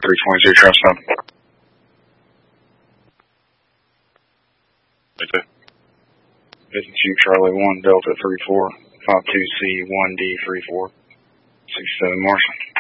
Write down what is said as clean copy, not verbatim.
322 Transmit. Business U Charlie 1 Delta 34 52C 1D 34 67 Marshall.